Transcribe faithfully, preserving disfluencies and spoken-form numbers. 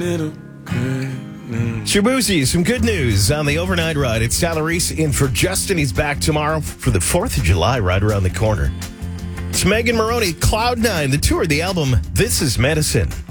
Shabuzi, some good news on the overnight ride. It's Tyler Reese in for Justin. He's back tomorrow for the fourth of July, right around the corner. It's Megan Maroney, Cloud Nine, the tour, the album, This Is Medicine.